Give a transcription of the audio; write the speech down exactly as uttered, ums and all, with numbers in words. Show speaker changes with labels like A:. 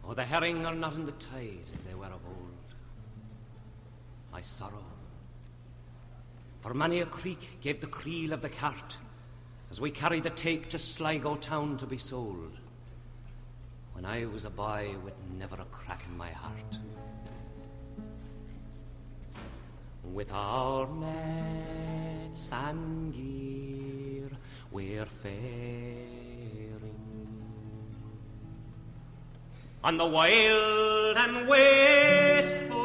A: Oh, the herring are not in the tide as they were of old. I sorrow, for many a creek gave the creel of the cart as we carried the take to Sligo town to be sold, when I was a boy with never a crack in my heart. With our nets and gear we're faring on the wild and wasteful